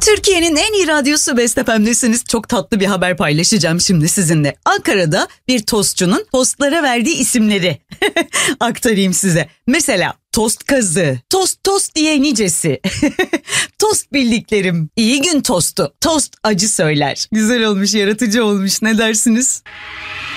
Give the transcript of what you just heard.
Türkiye'nin en iyi radyosu Best FM'desiniz. Çok tatlı bir haber paylaşacağım şimdi sizinle. Ankara'da bir tostçunun tostlara verdiği isimleri aktarayım size. Mesela tost kazı, tost diye nicesi, tost bildiklerim, iyi gün tostu, tost acı söyler. Güzel olmuş, yaratıcı olmuş, ne dersiniz?